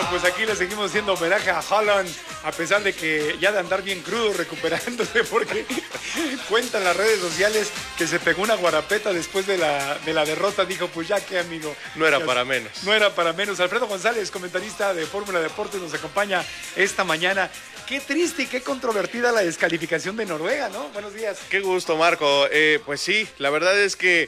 Bueno, pues aquí le seguimos haciendo homenaje a Haaland, a pesar de que ya de andar bien crudo, recuperándose, porque cuentan las redes sociales que se pegó una guarapeta después de la derrota. Dijo, pues ya que, amigo. No era para menos. No era para menos. Alfredo González, comentarista de Fórmula Deportes, nos acompaña esta mañana. Qué triste y qué controvertida la descalificación de Noruega, ¿no? Buenos días. Qué gusto, Marco. Pues sí, la verdad es que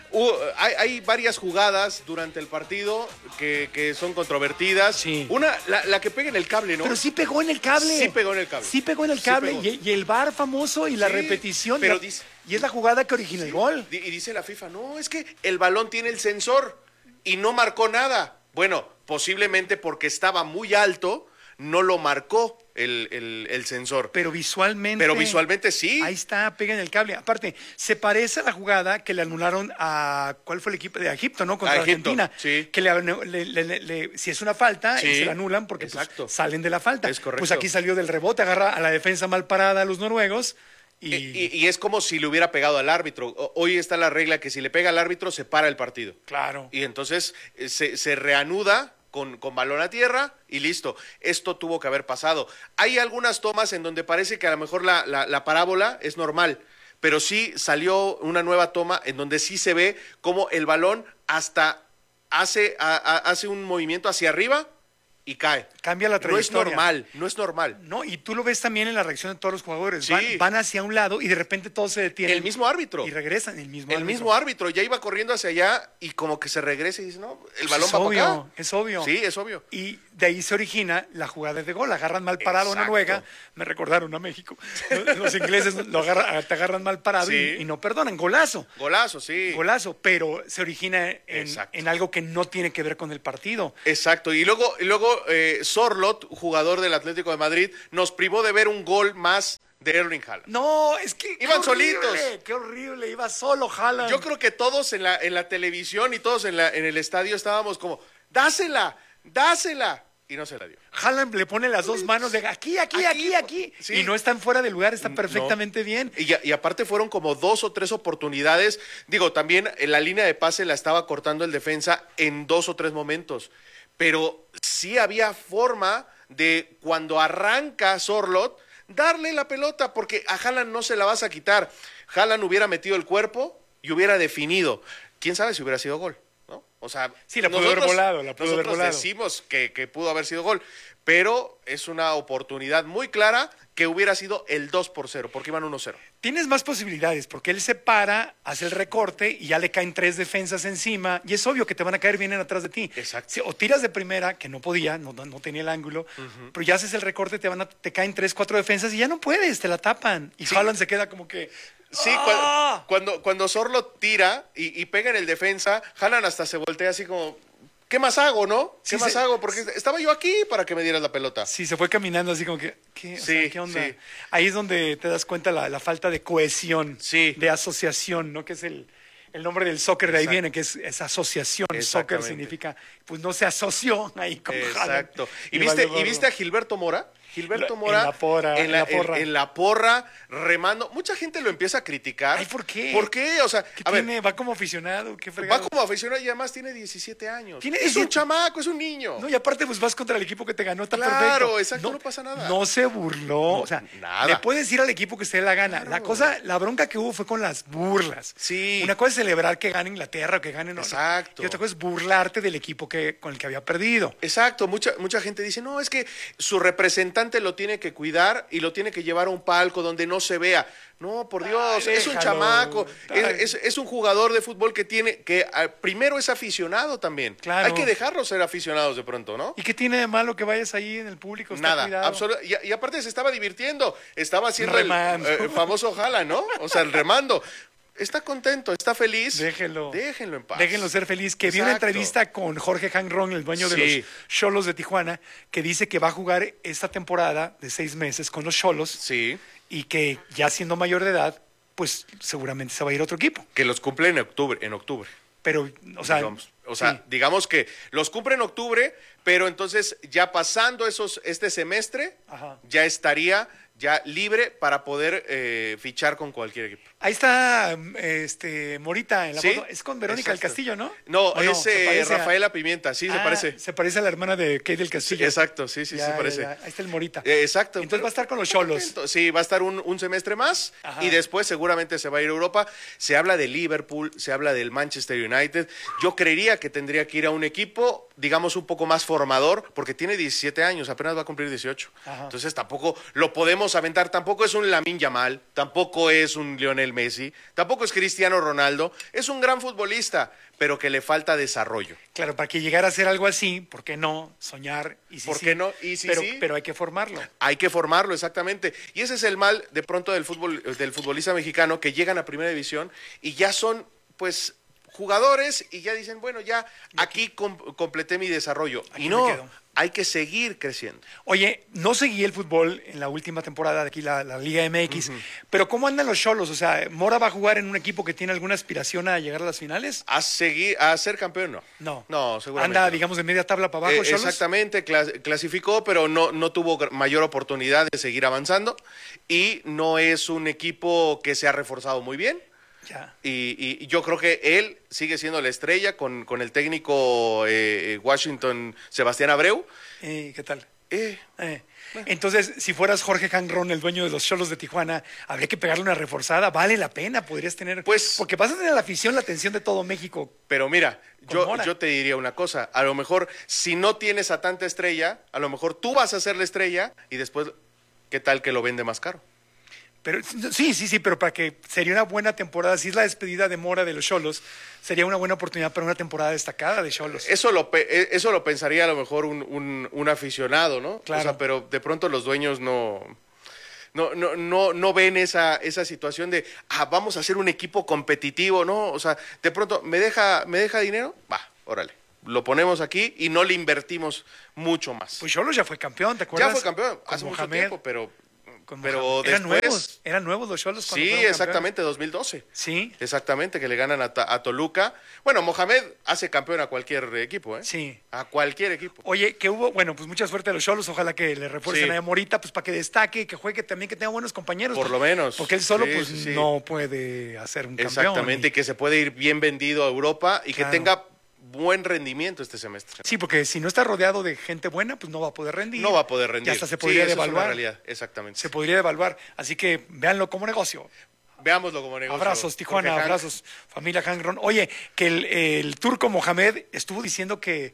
hay varias jugadas durante el partido que son controvertidas. Sí. Una, la que pega en el cable, ¿no? Pero sí pegó en el cable. Sí pegó en el cable. Sí pegó en el cable. Sí Y el VAR famoso y la Sí, repetición. pero y es la jugada que origina el gol. Y dice la FIFA, no, es que el balón tiene el sensor y no marcó nada. Bueno, posiblemente porque estaba muy alto, no lo marcó el sensor. Pero visualmente sí. Ahí está, pega en el cable. Aparte, se parece a la jugada que le anularon a... ¿Cuál fue el equipo? De Egipto, ¿no? Contra Egipto, Argentina. sí. Que si es una falta, Sí, y se la anulan porque pues, salen de la falta. Es correcto. Pues aquí salió del rebote, agarra a la defensa mal parada a los noruegos. Y es como si le hubiera pegado al árbitro. Hoy está la regla que si le pega al árbitro se para el partido. Claro. Y entonces se reanuda con balón a tierra y listo. Esto tuvo que haber pasado. Hay algunas tomas en donde parece que a lo mejor la parábola es normal, pero sí salió una nueva toma en donde sí se ve como el balón hasta hace un movimiento hacia arriba y cae. Cambia la trayectoria. No es normal. No, y tú lo ves también en la reacción de todos los jugadores. Sí. Van hacia un lado y de repente todos se detienen. El mismo árbitro. Y regresan, el mismo árbitro. Ya iba corriendo hacia allá y como que se regresa y dice, no, el balón es va obvio, para acá. Es obvio. Sí, es obvio. Y de ahí se origina la jugada de gol. Agarran mal parado a Noruega. Me recordaron a México. Los ingleses te agarran mal parado Sí. y no perdonan. Golazo. Golazo, sí. Golazo, pero se origina en algo que no tiene que ver con el partido. Exacto. Y luego Sorloth, jugador del Atlético de Madrid, nos privó de ver un gol más de Erling Haaland. No, es que iban solitos. Qué horrible, iba solo Haaland. Yo creo que todos en la televisión y todos en el estadio estábamos como, dásela. Y no se la dio. Haaland le pone las dos manos de aquí. Sí. Y no están fuera de lugar, están perfectamente bien. Y aparte fueron como 2 o 3 oportunidades. Digo, también en la línea de pase la estaba cortando el defensa en 2 o 3 momentos. Pero sí había forma de, cuando arranca Sorloth, darle la pelota, porque a Haaland no se la vas a quitar. Haaland hubiera metido el cuerpo y hubiera definido. ¿Quién sabe si hubiera sido gol? ¿No? O sea, sí, la pudo haber volado. Nosotros decimos que pudo haber sido gol, pero es una oportunidad muy clara que hubiera sido el 2-0, porque iban 1-0. Tienes más posibilidades, porque él se para, hace el recorte y ya le caen 3 defensas encima, y es obvio que te van a caer bien atrás de ti. Exacto. O tiras de primera, que no podía, no tenía el ángulo, pero ya haces el recorte, te caen 3, 4 defensas y ya no puedes, te la tapan. Y Haaland se queda como que... Sí, cuando Sorloth tira y pega en el defensa, Haaland hasta se voltea así como... ¿Qué más hago, no? ¿Qué más hago? Porque estaba yo aquí para que me dieras la pelota. Sí, se fue caminando así como que, ¿qué onda? Sí. Ahí es donde te das cuenta la falta de cohesión, sí, de asociación, ¿no? Que es el nombre del soccer, de ahí viene, que es asociación. Soccer significa, pues no se asoció ahí con Haaland. Exacto. ¿Y viste a Gilberto Mora? Gilberto Mora en la porra, remando. Mucha gente lo empieza a criticar. Ay, ¿por qué? ¿Por qué? O sea, ¿va como aficionado? ¿Qué fregado? Va como aficionado y además tiene 17 años. Es un chamaco, es un niño. No, y aparte pues vas contra el equipo que te ganó, está perfecto. Claro, exacto, no pasa nada. No se burló, o sea, nada. Le puedes ir al equipo que se dé la gana. Claro. La bronca que hubo fue con las burlas. Sí. Una cosa es celebrar que gane Inglaterra o que gane... Exacto. Y otra cosa es burlarte del equipo con el que había perdido. Exacto, mucha gente dice, no, es que su representante lo tiene que cuidar y lo tiene que llevar a un palco donde no se vea. No, por Dios, es un chamaco, es un jugador de fútbol que primero es aficionado también. Claro. Hay que dejarlos ser aficionados de pronto, ¿no? ¿Y qué tiene de malo que vayas ahí en el público? Nada, absolutamente. Y aparte se estaba divirtiendo, estaba haciendo el famoso Haaland, ¿no? O sea, el remando. Está contento, está feliz. Déjenlo en paz. Déjenlo ser feliz. Que vi una entrevista con Jorge Hanron, el dueño de los Xolos de Tijuana, que dice que va a jugar esta temporada de 6 meses con los Xolos. Sí. Y que ya siendo mayor de edad, pues seguramente se va a ir a otro equipo. Que los cumple en octubre. Pero, digamos que los cumple en octubre, pero entonces ya pasando este semestre, ya estaría libre para poder fichar con cualquier equipo. Ahí está Morita en la Sí, foto. Es con Verónica del exacto. Castillo, ¿no? No, ¿O es Se parece a- Rafaela Pimienta, sí, se parece. Se parece a la hermana de Kate del Sí, Castillo. exacto, sí, sí, Ya, se ya, parece. ya. Ahí está el Morita. Exacto. Entonces va a estar con los Xolos. Sí, va a estar un semestre más Ajá. y después seguramente se va a ir a Europa. Se habla de Liverpool, se habla del Manchester United. Yo creería que tendría que ir a un equipo, digamos, un poco más formador, porque tiene 17 años, apenas va a cumplir 18. Ajá. Entonces tampoco lo podemos aventar. Tampoco es un Lamine Yamal, tampoco es un Lionel Messi, tampoco es Cristiano Ronaldo. Es un gran futbolista, pero que le falta desarrollo. Claro, para que llegara a ser algo así, ¿por qué no? Soñar y sí, ¿Por sí. qué no? Y sí, pero, sí. pero hay que formarlo. Hay que formarlo, exactamente. Y ese es el mal de pronto del fútbol, del futbolista mexicano, que llegan a primera división y ya son, pues, jugadores y ya dicen, bueno, ya aquí completé mi desarrollo. Aquí Y me no, quedo. hay que seguir creciendo. Oye, no seguí el fútbol en la última temporada de aquí, la Liga MX, pero ¿cómo andan los Xolos? O sea, ¿Mora va a jugar en un equipo que tiene alguna aspiración a llegar a las finales? A ser campeón, no. No. No, seguramente. Anda, no. digamos, de media tabla para abajo, Xolos. Exactamente, clasificó, pero no tuvo mayor oportunidad de seguir avanzando. Y no es un equipo que se ha reforzado muy bien. Ya. Y yo creo que él sigue siendo la estrella con el técnico Washington Sebastián Abreu. ¿Qué tal? Eh, Entonces, si fueras Jorge Hanron, el dueño de los Xolos de Tijuana, habría que pegarle una reforzada. Vale la pena, podrías tener. Pues- porque vas a tener la afición, la atención de todo México. pero mira, Con Mora. yo te diría una cosa. A lo mejor, si no tienes a tanta estrella, a lo mejor tú vas a ser la estrella y después, ¿qué tal que lo vende más caro? Pero sí, pero para que sería una buena temporada, si es la despedida de Mora de los Xolos, sería una buena oportunidad para una temporada destacada de Xolos. Eso lo pensaría a lo mejor un aficionado, ¿no? Claro. O sea, pero de pronto los dueños no ven esa situación de, vamos a hacer un equipo competitivo, ¿no? O sea, de pronto, ¿me deja dinero? Va, órale. Lo ponemos aquí y no le invertimos mucho más. Pues Xolos ya fue campeón, ¿te acuerdas? Ya fue campeón Con hace mucho Mohamed, tiempo, pero con pero Mohamed. Eran después... eran nuevos los Xolos cuando Sí, fueron exactamente, 2012. campeones. Sí, Exactamente, que le ganan a Toluca. Bueno, Mohamed hace campeón a cualquier equipo, ¿eh? sí. A cualquier equipo. Oye, que hubo, bueno, pues mucha suerte a los Xolos, ojalá que le refuercen Sí. a Morita, pues para que destaque, que juegue también, que tenga buenos compañeros. Por lo menos. Porque él solo, Sí, pues, sí, sí. no puede hacer un campeón. Exactamente, y que se puede ir bien vendido a Europa y Claro. que tenga buen rendimiento este semestre. Sí, porque si no está rodeado de gente buena, pues no va a poder rendir. No va a poder rendir. Y hasta se Sí, podría esa es una devaluar. realidad, exactamente. Se podría devaluar. Así que véanlo como negocio. Veámoslo como negocio. Abrazos, Tijuana, Jorge Hank. abrazos, familia Hangron. Oye, que el turco Mohamed estuvo diciendo que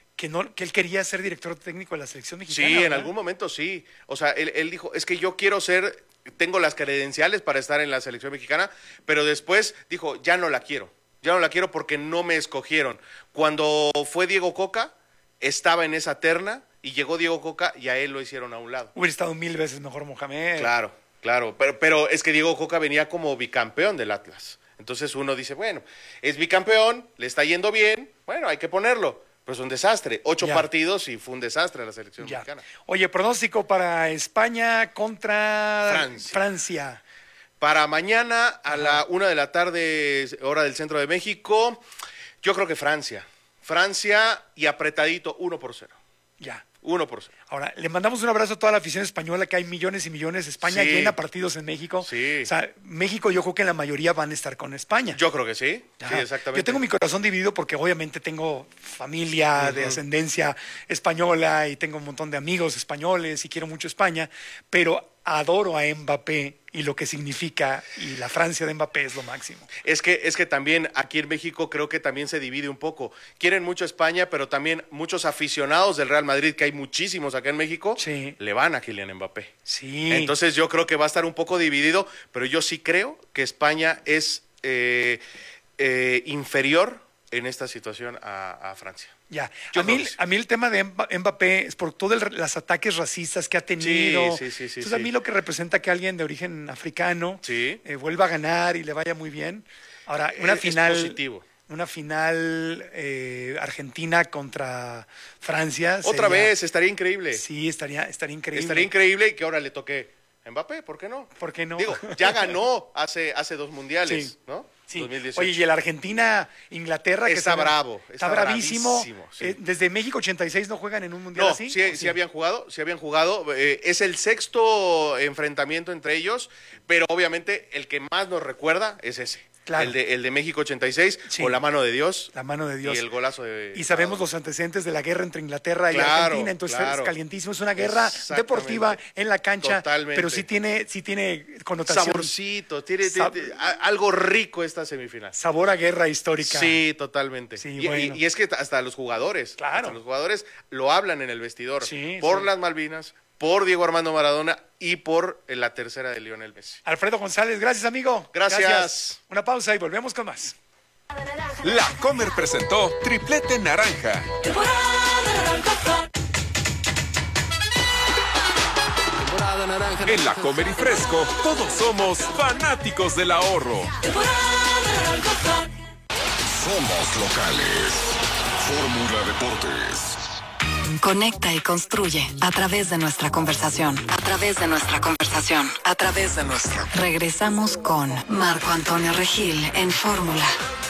él quería ser director técnico de la selección mexicana. Sí, en ¿verdad? algún momento sí. O sea, él dijo, es que yo quiero tengo las credenciales para estar en la selección mexicana, pero después dijo, ya no la quiero. Ya no la quiero porque no me escogieron. Cuando fue Diego Coca, estaba en esa terna y llegó Diego Coca y a él lo hicieron a un lado. Hubiera estado 1000 veces mejor Mohamed. Claro. Pero es que Diego Coca venía como bicampeón del Atlas. Entonces uno dice, bueno, es bicampeón, le está yendo bien, bueno, hay que ponerlo. Pero es un desastre. 8 Ya. partidos y fue un desastre la selección Ya. mexicana. Oye, pronóstico para España contra Francia. Francia. Para mañana a la 1 de la tarde, hora del centro de México, yo creo que Francia. Francia y apretadito 1-0. Ya. 1-0. Ahora, le mandamos un abrazo a toda la afición española, que hay millones y millones. España Sí. llena partidos en México. Sí. O sea, México yo creo que la mayoría van a estar con España. Yo creo que sí. Ajá. Sí, exactamente. Yo tengo mi corazón dividido porque obviamente tengo familia de ascendencia española y tengo un montón de amigos españoles y quiero mucho España, pero adoro a Mbappé y lo que significa, y la Francia de Mbappé es lo máximo. Es que también aquí en México creo que también se divide un poco. Quieren mucho España, pero también muchos aficionados del Real Madrid, que hay muchísimos acá en México, Sí. le van a Kylian Mbappé. Sí. Entonces yo creo que va a estar un poco dividido, pero yo sí creo que España es inferior en esta situación a Francia. Ya. Yo A mí, creo que sí. a mí el tema de Mbappé es por todos los ataques racistas que ha tenido. Sí. Entonces a mí lo que representa que alguien de origen africano Sí. vuelva a ganar y le vaya muy bien. Ahora, una Es final, positivo. una final Argentina contra Francia. Otra sería- vez, estaría increíble. Sí, estaría increíble. Estaría increíble y que ahora le toque a Mbappé, ¿por qué no? ¿Por qué no? Digo, ya ganó hace 2 mundiales, Sí. ¿no? Sí. 2018. Oye, y el Argentina-Inglaterra que Está bravo, está está bravísimo. bravísimo, sí. Desde México 86 no juegan en un mundial No, así. sí habían jugado, sí habían jugado. Es el sexto enfrentamiento entre ellos, pero obviamente el que más nos recuerda es ese. Claro. El de México 86, Sí. con la mano de Dios. La mano de Dios. Y el golazo de... Y sabemos los antecedentes de la guerra entre Inglaterra y Claro, Argentina, entonces claro. es calientísimo. Es una guerra deportiva en la cancha, Totalmente. pero sí tiene connotación. Saborcito, tiene algo rico esta semifinal. Sabor a guerra histórica. Sí, totalmente. Sí, y, bueno. y es que hasta los jugadores, Claro. hasta los jugadores lo hablan en el vestidor. Sí, por sí. las Malvinas, por Diego Armando Maradona y por la tercera de Lionel Messi. Alfredo González, gracias, amigo. Gracias. Una pausa y volvemos con más. La Comer presentó Triplete Naranja. En La Comer y Fresco, todos somos fanáticos del ahorro. Somos locales. Fórmula Deportes. Conecta y construye a través de nuestra conversación. A través de nuestra conversación. A través de nuestra. Regresamos con Marco Antonio Regil en Fórmula.